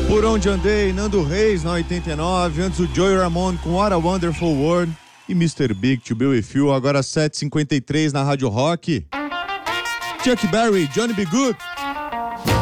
Por Onde Andei, Nando Reis na 89, antes o Joey Ramone com What a Wonderful World e Mr. Big to Be With You, agora 7h53 na Rádio Rock. Chuck Berry, Johnny B. Good.